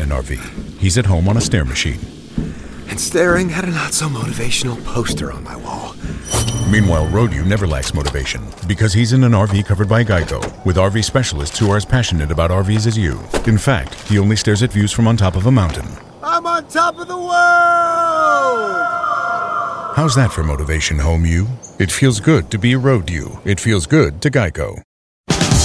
in an RV. He's at home on a stair machine. And staring at a not-so-motivational poster on my wall. Meanwhile, Rodu never lacks motivation because he's in an RV covered by Geico, with RV specialists who are as passionate about RVs as you. In fact, he only stares at views from on top of a mountain. I'm on top of the world! How's that for motivation, home you? It feels good to be Rodu. It feels good to Geico.